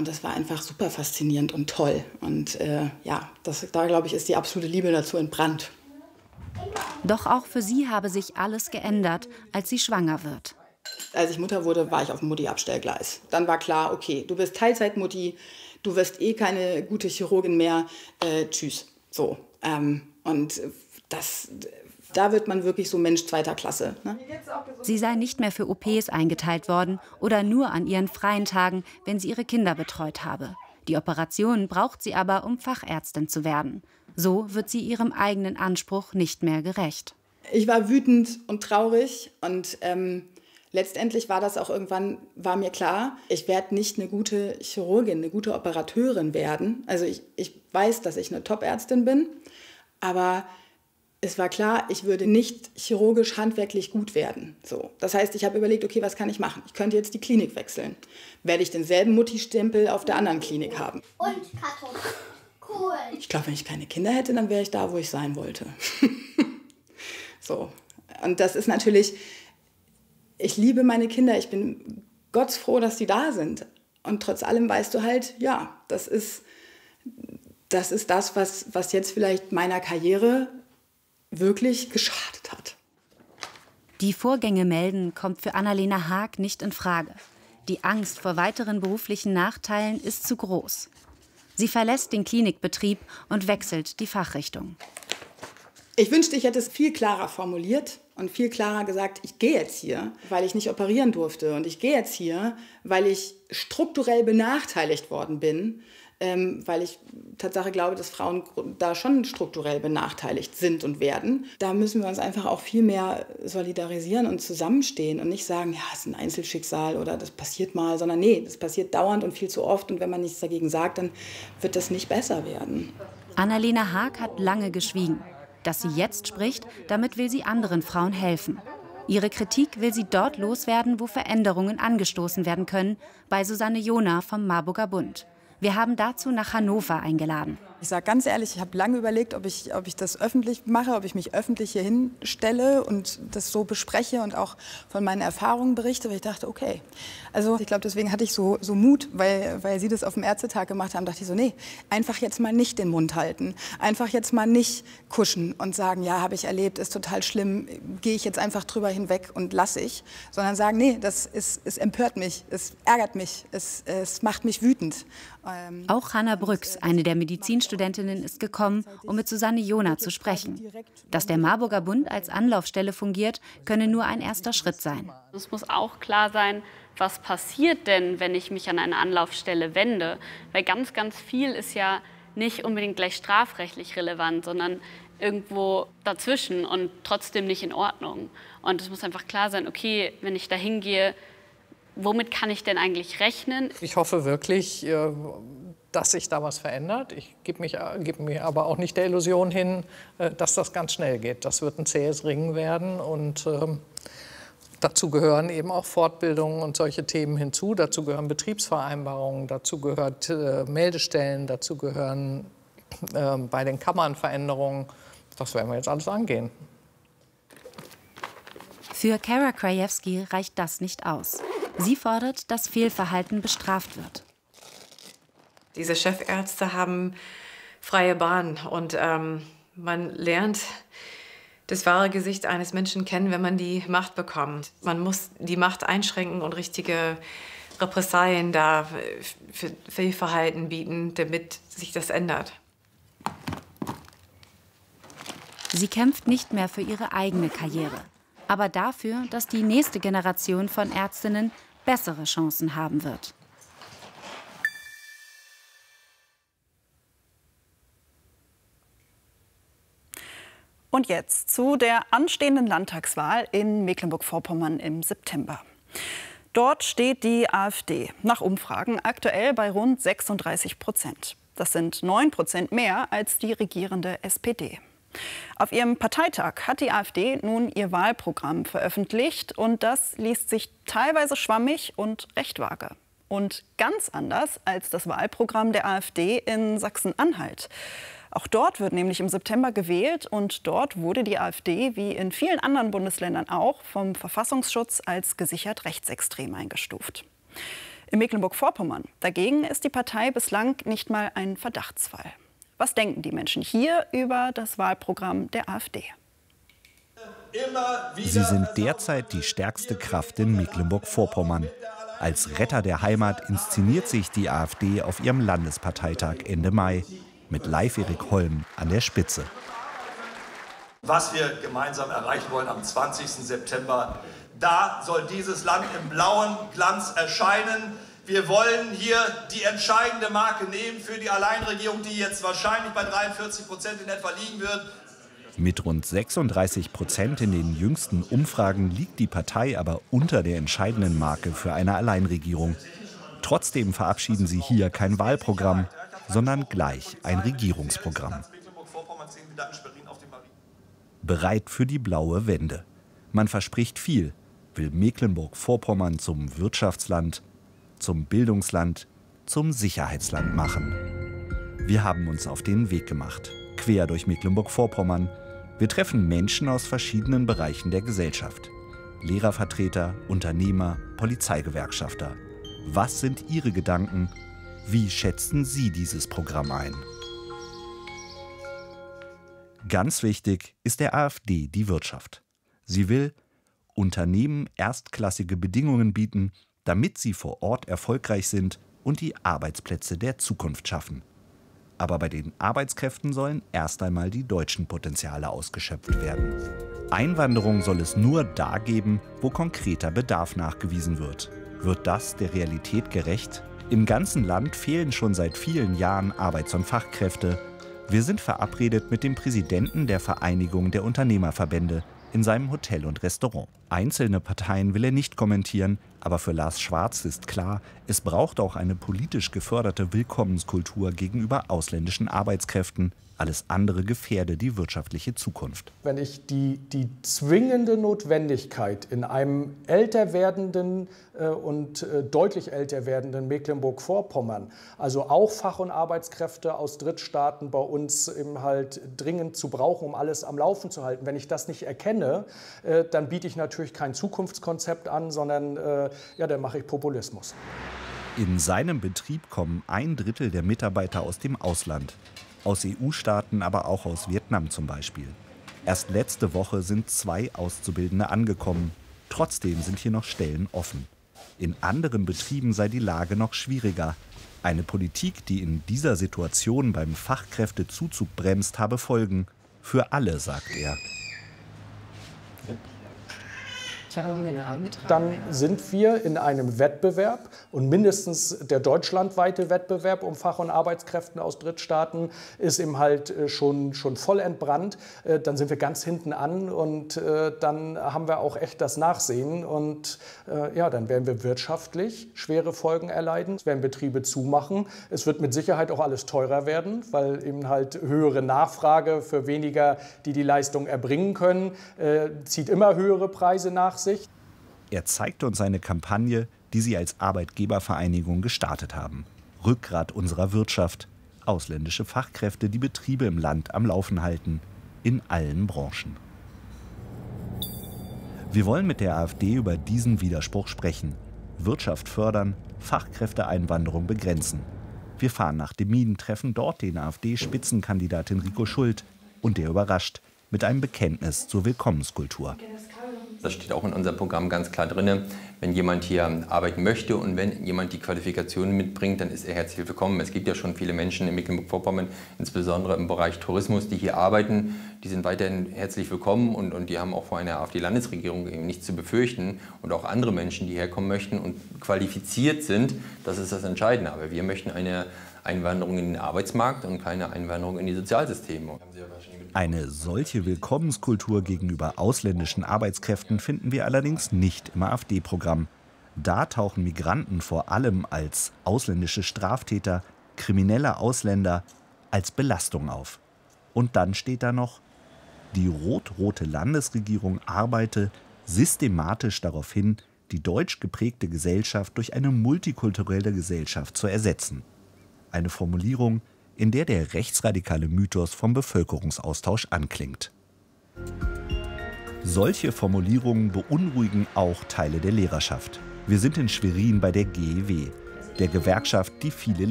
Und das war einfach super faszinierend und toll. Und ja, da glaube ich, ist die absolute Liebe dazu entbrannt. Doch auch für sie habe sich alles geändert, als sie schwanger wird. Als ich Mutter wurde, war ich auf dem Mutti-Abstellgleis. Dann war klar, okay, du bist Teilzeitmutti, du wirst eh keine gute Chirurgin mehr, tschüss. So. Und da wird man wirklich so Mensch zweiter Klasse. Ne? Sie sei nicht mehr für OPs eingeteilt worden oder nur an ihren freien Tagen, wenn sie ihre Kinder betreut habe. Die Operation braucht sie aber, um Fachärztin zu werden. So wird sie ihrem eigenen Anspruch nicht mehr gerecht. Ich war wütend und traurig und letztendlich war das auch irgendwann, war mir klar, ich werde nicht eine gute Chirurgin, eine gute Operateurin werden. Also ich weiß, dass ich eine Top-Ärztin bin, aber es war klar, ich würde nicht chirurgisch handwerklich gut werden. So. Das heißt, ich habe überlegt, okay, was kann ich machen? Ich könnte jetzt die Klinik wechseln. Werde ich denselben Mutti-Stempel auf der anderen Klinik haben? Und Kartoffeln. Cool. Ich glaube, wenn ich keine Kinder hätte, dann wäre ich da, wo ich sein wollte. So. Und das ist natürlich, ich liebe meine Kinder, ich bin gottsfroh, dass sie da sind. Und trotz allem weißt du halt, ja, das ist das, was jetzt vielleicht meiner Karriere wirklich geschadet hat. Die Vorgänge melden kommt für Annalena Haag nicht in Frage. Die Angst vor weiteren beruflichen Nachteilen ist zu groß. Sie verlässt den Klinikbetrieb und wechselt die Fachrichtung. Ich wünschte, ich hätte es viel klarer formuliert und viel klarer gesagt, ich gehe jetzt hier, weil ich nicht operieren durfte. Und ich gehe jetzt hier, weil ich strukturell benachteiligt worden bin, weil ich Tatsache glaube, dass Frauen da schon strukturell benachteiligt sind und werden. Da müssen wir uns einfach auch viel mehr solidarisieren und zusammenstehen und nicht sagen, ja, es ist ein Einzelschicksal oder das passiert mal, sondern nee, das passiert dauernd und viel zu oft. Und wenn man nichts dagegen sagt, dann wird das nicht besser werden. Annalena Haag hat lange geschwiegen. Dass sie jetzt spricht, damit will sie anderen Frauen helfen. Ihre Kritik will sie dort loswerden, wo Veränderungen angestoßen werden können, bei Susanne Jona vom Marburger Bund. Wir haben dazu nach Hannover eingeladen. Ich sage ganz ehrlich, ich habe lange überlegt, ob ich das öffentlich mache, ob ich mich öffentlich hier hinstelle und das so bespreche und auch von meinen Erfahrungen berichte. Weil ich dachte, okay, also ich glaube, deswegen hatte ich so Mut, weil Sie das auf dem Ärztetag gemacht haben, dachte ich so, nee, einfach jetzt mal nicht den Mund halten. Einfach jetzt mal nicht kuschen und sagen, ja, habe ich erlebt, ist total schlimm, gehe ich jetzt einfach drüber hinweg und lasse ich. Sondern sagen, nee, es empört mich, es ärgert mich, es macht mich wütend. Auch Hanna Brüx, eine der Medizinstudentinnen, ist gekommen, um mit Susanne Jona zu sprechen. Dass der Marburger Bund als Anlaufstelle fungiert, könne nur ein erster Schritt sein. Es muss auch klar sein, was passiert denn, wenn ich mich an eine Anlaufstelle wende? Weil ganz, ganz viel ist ja nicht unbedingt gleich strafrechtlich relevant, sondern irgendwo dazwischen und trotzdem nicht in Ordnung. Und es muss einfach klar sein, okay, wenn ich da hingehe, womit kann ich denn eigentlich rechnen? Ich hoffe wirklich, dass sich da was verändert. Ich gebe mir aber auch nicht der Illusion hin, dass das ganz schnell geht. Das wird ein zähes Ringen werden und dazu gehören eben auch Fortbildungen und solche Themen hinzu. Dazu gehören Betriebsvereinbarungen, dazu gehört Meldestellen, dazu gehören bei den Kammern Veränderungen. Das werden wir jetzt alles angehen. Für Kara Krajewski reicht das nicht aus. Sie fordert, dass Fehlverhalten bestraft wird. Diese Chefärzte haben freie Bahn und man lernt das wahre Gesicht eines Menschen kennen, wenn man die Macht bekommt. Man muss die Macht einschränken und richtige Repressalien da für Fehlverhalten bieten, damit sich das ändert. Sie kämpft nicht mehr für ihre eigene Karriere, aber dafür, dass die nächste Generation von Ärztinnen bessere Chancen haben wird. Und jetzt zu der anstehenden Landtagswahl in Mecklenburg-Vorpommern im September. Dort steht die AfD nach Umfragen aktuell bei rund 36%. Das sind 9% mehr als die regierende SPD. Auf ihrem Parteitag hat die AfD nun ihr Wahlprogramm veröffentlicht und das liest sich teilweise schwammig und recht vage. Und ganz anders als das Wahlprogramm der AfD in Sachsen-Anhalt. Auch dort wird nämlich im September gewählt und dort wurde die AfD wie in vielen anderen Bundesländern auch vom Verfassungsschutz als gesichert rechtsextrem eingestuft. In Mecklenburg-Vorpommern dagegen ist die Partei bislang nicht mal ein Verdachtsfall. Was denken die Menschen hier über das Wahlprogramm der AfD? Sie sind derzeit die stärkste Kraft in Mecklenburg-Vorpommern. Als Retter der Heimat inszeniert sich die AfD auf ihrem Landesparteitag Ende Mai mit Leif-Erik Holm an der Spitze. Was wir gemeinsam erreichen wollen am 20. September, da soll dieses Land im blauen Glanz erscheinen. Wir wollen hier die entscheidende Marke nehmen für die Alleinregierung, die jetzt wahrscheinlich bei 43% in etwa liegen wird. Mit rund 36% in den jüngsten Umfragen liegt die Partei aber unter der entscheidenden Marke für eine Alleinregierung. Trotzdem verabschieden sie hier kein Wahlprogramm, sondern gleich ein Regierungsprogramm. Bereit für die blaue Wende. Man verspricht viel, will Mecklenburg-Vorpommern zum Wirtschaftsland, zum Bildungsland, zum Sicherheitsland machen. Wir haben uns auf den Weg gemacht, quer durch Mecklenburg-Vorpommern. Wir treffen Menschen aus verschiedenen Bereichen der Gesellschaft. Lehrervertreter, Unternehmer, Polizeigewerkschafter. Was sind ihre Gedanken? Wie schätzen sie dieses Programm ein? Ganz wichtig ist der AfD die Wirtschaft. Sie will Unternehmen erstklassige Bedingungen bieten, damit sie vor Ort erfolgreich sind und die Arbeitsplätze der Zukunft schaffen. Aber bei den Arbeitskräften sollen erst einmal die deutschen Potenziale ausgeschöpft werden. Einwanderung soll es nur da geben, wo konkreter Bedarf nachgewiesen wird. Wird das der Realität gerecht? Im ganzen Land fehlen schon seit vielen Jahren Arbeits- und Fachkräfte. Wir sind verabredet mit dem Präsidenten der Vereinigung der Unternehmerverbände in seinem Hotel und Restaurant. Einzelne Parteien will er nicht kommentieren, aber für Lars Schwarz ist klar, es braucht auch eine politisch geförderte Willkommenskultur gegenüber ausländischen Arbeitskräften. Alles andere gefährde die wirtschaftliche Zukunft. Wenn ich die zwingende Notwendigkeit in einem älter werdenden und deutlich älter werdenden Mecklenburg-Vorpommern, also auch Fach- und Arbeitskräfte aus Drittstaaten bei uns eben halt dringend zu brauchen, um alles am Laufen zu halten. Wenn ich das nicht erkenne, dann biete ich natürlich kein Zukunftskonzept an, sondern dann mache ich Populismus. In seinem Betrieb kommen 1/3 der Mitarbeiter aus dem Ausland. Aus EU-Staaten, aber auch aus Vietnam zum Beispiel. Erst letzte Woche sind 2 Auszubildende angekommen. Trotzdem sind hier noch Stellen offen. In anderen Betrieben sei die Lage noch schwieriger. Eine Politik, die in dieser Situation beim Fachkräftezuzug bremst, habe Folgen. Für alle, sagt er. Dann sind wir in einem Wettbewerb und mindestens der deutschlandweite Wettbewerb um Fach- und Arbeitskräften aus Drittstaaten ist eben halt schon voll entbrannt. Dann sind wir ganz hinten an und dann haben wir auch echt das Nachsehen und dann werden wir wirtschaftlich schwere Folgen erleiden. Es werden Betriebe zumachen. Es wird mit Sicherheit auch alles teurer werden, weil eben halt höhere Nachfrage für weniger, die die Leistung erbringen können, zieht immer höhere Preise nach sich. Er zeigt uns eine Kampagne, die sie als Arbeitgebervereinigung gestartet haben. Rückgrat unserer Wirtschaft. Ausländische Fachkräfte, die Betriebe im Land am Laufen halten. In allen Branchen. Wir wollen mit der AfD über diesen Widerspruch sprechen. Wirtschaft fördern, Fachkräfteeinwanderung begrenzen. Wir fahren nach Demmin, treffen dort den AfD-Spitzenkandidaten Rico Schult. Und der überrascht mit einem Bekenntnis zur Willkommenskultur. Das steht auch in unserem Programm ganz klar drin. Wenn jemand hier arbeiten möchte und wenn jemand die Qualifikationen mitbringt, dann ist er herzlich willkommen. Es gibt ja schon viele Menschen in Mecklenburg-Vorpommern, insbesondere im Bereich Tourismus, die hier arbeiten. Die sind weiterhin herzlich willkommen und die haben auch vor einer AfD-Landesregierung eben nichts zu befürchten. Und auch andere Menschen, die herkommen möchten und qualifiziert sind, das ist das Entscheidende. Aber wir möchten eine Einwanderung in den Arbeitsmarkt und keine Einwanderung in die Sozialsysteme. Eine solche Willkommenskultur gegenüber ausländischen Arbeitskräften finden wir allerdings nicht im AfD-Programm. Da tauchen Migranten vor allem als ausländische Straftäter, kriminelle Ausländer, als Belastung auf. Und dann steht da noch, die rot-rote Landesregierung arbeite systematisch darauf hin, die deutsch geprägte Gesellschaft durch eine multikulturelle Gesellschaft zu ersetzen. Eine Formulierung, in der der rechtsradikale Mythos vom Bevölkerungsaustausch anklingt. Solche Formulierungen beunruhigen auch Teile der Lehrerschaft. Wir sind in Schwerin bei der GEW, der Gewerkschaft, die viele